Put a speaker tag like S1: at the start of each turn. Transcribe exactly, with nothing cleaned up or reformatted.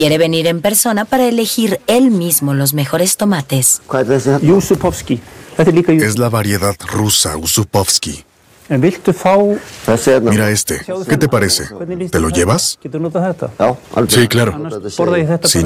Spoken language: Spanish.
S1: Quiere venir en persona para elegir él mismo los mejores tomates.
S2: Yusupowski.
S3: Es la variedad rusa, Usupovsky. Mira este. ¿Qué te parece? ¿Te lo llevas? Sí, claro. Sí.